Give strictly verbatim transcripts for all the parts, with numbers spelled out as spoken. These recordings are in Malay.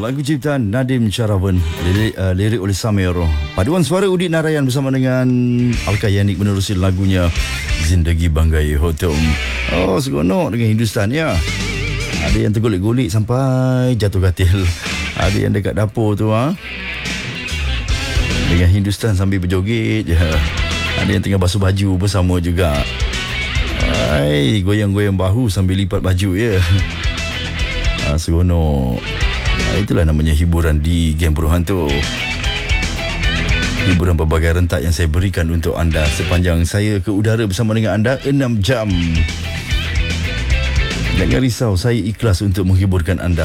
lagu ciptaan Nadim Syarawan, lirik, uh, lirik oleh Samir. Paduan suara Udit Narayan bersama dengan Alka Yanik menerusi lagunya Zindagi Banggai Hotom. Oh, seronok dengan Hindustan ya. Ada yang tergolek-golek sampai jatuh katil. Ada yang dekat dapur tu ha. Dengan Hindustan sambil berjoget je. Ada yang tengah basuh baju bersama juga. Hai, goyang-goyang bahu sambil lipat baju ya. Ha, seronok. Ha, itulah namanya hiburan di Geng Berhantu. Hiburan berbagai rentak yang saya berikan untuk anda sepanjang saya ke udara bersama dengan anda enam jam. Jangan risau, saya ikhlas untuk menghiburkan anda.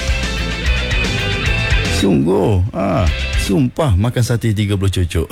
Sungguh, ha, sumpah makan sate tiga puluh cucuk.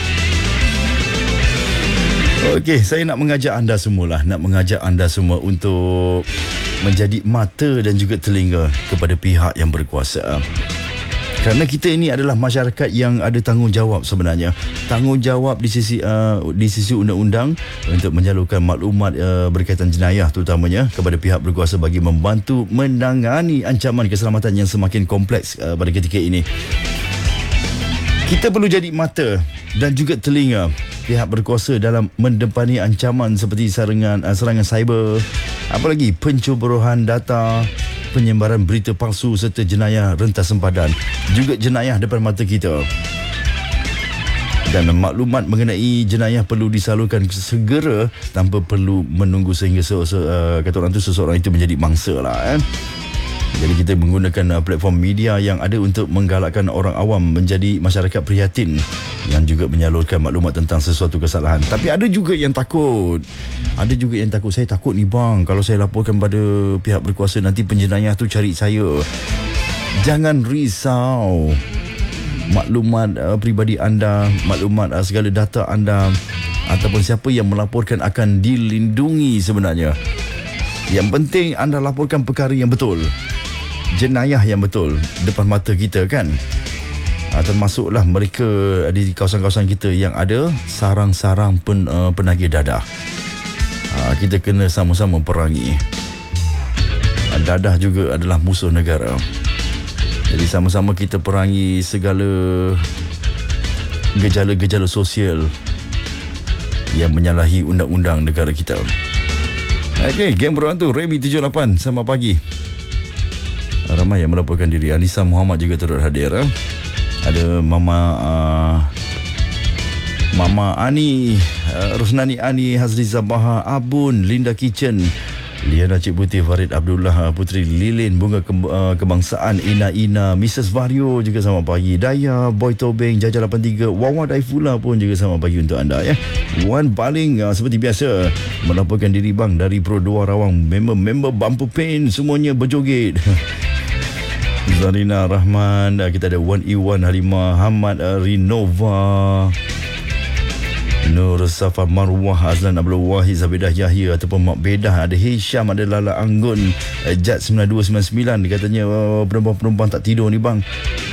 Okey, saya nak mengajak anda semualah, nak mengajak anda semua untuk menjadi mata dan juga telinga kepada pihak yang berkuasa. Kerana kita ini adalah masyarakat yang ada tanggungjawab sebenarnya. Tanggungjawab di sisi uh, di sisi undang-undang untuk menyalurkan maklumat uh, berkaitan jenayah terutamanya kepada pihak berkuasa bagi membantu menangani ancaman keselamatan yang semakin kompleks uh, pada ketika ini. Kita perlu jadi mata dan juga telinga pihak berkuasa dalam mendepani ancaman seperti serangan uh, serangan cyber, apalagi pencuburan data, penyebaran berita palsu serta jenayah rentas sempadan, juga jenayah depan mata kita. Dan maklumat mengenai jenayah perlu disalurkan segera tanpa perlu menunggu sehingga se- se- uh, kata orang tu seseorang itu menjadi mangsa lah eh. Jadi kita menggunakan uh, platform media yang ada untuk menggalakkan orang awam menjadi masyarakat prihatin yang juga menyalurkan maklumat tentang sesuatu kesalahan. Tapi ada juga yang takut. Ada juga yang takut. Saya takut ni bang, kalau saya laporkan pada pihak berkuasa nanti penjenayah tu cari saya. Jangan risau. Maklumat uh, peribadi anda, maklumat uh, segala data anda ataupun siapa yang melaporkan akan dilindungi sebenarnya. Yang penting anda laporkan perkara yang betul, jenayah yang betul depan mata kita kan. Ha, termasuklah mereka di kawasan-kawasan kita yang ada sarang-sarang pen, uh, penagih dadah. Ha, kita kena sama-sama perangi. Ha, dadah juga adalah musuh negara. Jadi sama-sama kita perangi segala gejala-gejala sosial yang menyalahi undang-undang negara kita. Okey, Geng Berhantu Remy tujuh lapan, selamat pagi. Ramai yang melaporkan diri. Anissa Muhammad juga turut hadir. Eh? Ada Mama uh, Mama Ani, uh, Rosnani Ani, Hazriza Baha, Abun, Linda Kitchen, Liana Cik Putih, Farid Abdullah, Putri Lilin, Bunga Ke- uh, Kebangsaan, Ina Ina, Missus Vario juga selamat pagi. Daya, Boy Tobeng, Jaja lapan tiga, Wawa Daifullah pun juga selamat pagi untuk anda ya. Wan Baling uh, seperti biasa melaporkan diri bang dari Pro dua Rawang. Member-member Bumper Pain semuanya berjoget. Zarina Rahman, uh, kita ada Wan Iwan, Halimah Hamad, uh, Rinova, Nur Safa Marwah, Azlan Abdul Wahid, Zabidah Yahya ataupun Mak Bedah, ada Hisham, ada Lala Anggun, uh, Jat sembilan dua sembilan sembilan. Katanya uh, penumpang-penumpang tak tidur ni bang.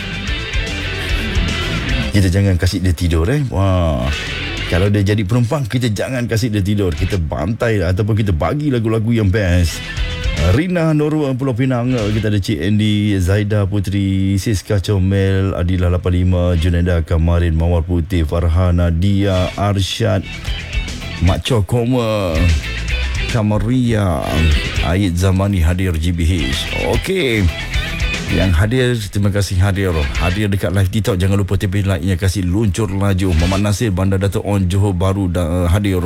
Kita jangan kasih dia tidur eh. Wah. Kalau dia jadi penumpang, kita jangan kasih dia tidur. Kita bantai ataupun kita bagi lagu-lagu yang best. Rina Nurul Pulau Pinang, kita ada Cik Andy, Zaida Putri, Siska Comel, Adila lapan lima, Junaida Kamarin, Mawar Putih, Farhana, Dia, Arsyad, Mak Cokoma, Kamaria, Aid Zamani hadir G B H. Okey. Yang hadir, terima kasih hadir. Hadir dekat live TikTok, jangan lupa tepi like-nya, kasih luncur laju. Muhammad Nasir, Bandar Dato' On, Johor Bahru dah hadir.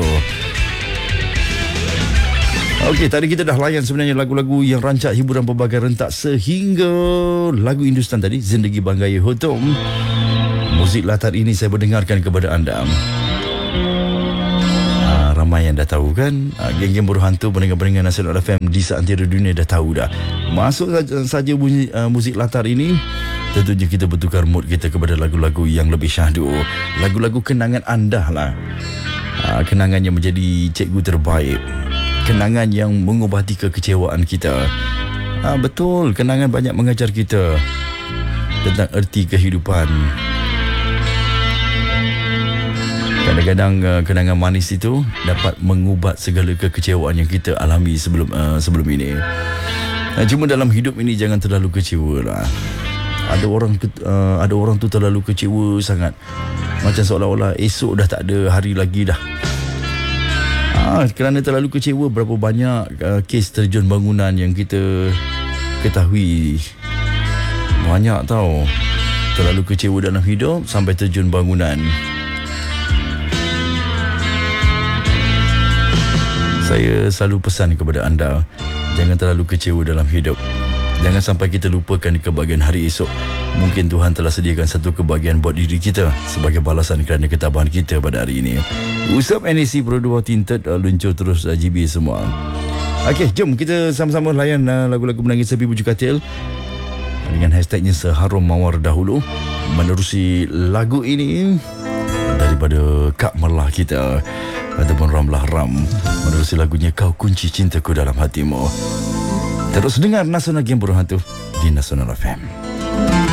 Okey, tadi kita dah layan sebenarnya lagu-lagu yang rancak hiburan berbagai rentak sehingga lagu Hindustan tadi, Zindagi Banggai Hotom. Muzik latar ini saya berdengarkan kepada anda. Ah, ramai yang dah tahu kan, ah, Geng-Geng Berhantu pendengar-pendengar Nasional F M di seantero dunia dah tahu dah. Masuk saja, saja bunyi, uh, muzik latar ini, tentunya kita bertukar mood kita kepada lagu-lagu yang lebih syahdu. Lagu-lagu kenangan anda lah. Ah, kenangan yang menjadi cikgu terbaik. Kenangan yang mengubati kekecewaan kita. Ha, betul, kenangan banyak mengajar kita tentang erti kehidupan. Kadang-kadang uh, kenangan manis itu dapat mengubat segala kekecewaan yang kita alami sebelum uh, sebelum ini. Uh, cuma dalam hidup ini jangan terlalu kecewa lah. Ada orang uh, ada orang tu terlalu kecewa sangat, macam seolah-olah esok dah tak ada hari lagi dah. Ah, kerana terlalu kecewa, berapa banyak uh, kes terjun bangunan yang kita ketahui. Banyak tau. Terlalu kecewa dalam hidup sampai terjun bangunan. Saya selalu pesan kepada anda, jangan terlalu kecewa dalam hidup. Jangan sampai kita lupakan kebahagiaan hari esok. Mungkin Tuhan telah sediakan satu kebahagiaan buat diri kita sebagai balasan kerana ketabahan kita pada hari ini. Usap N A C Pro dua Tinted uh, luncur terus uh, G B semua. Okey, jom kita sama-sama layan uh, lagu-lagu menangis sepi bujuk katil dengan hashtagnya Seharum Mawar Dahulu. Menerusi lagu ini daripada Kak Merlah kita ataupun Ramlah Ram, menerusi lagunya Kau Kunci Cintaku Dalam Hatimu. Terus dengar Nasional Game Burung Hantu di Nasional F M.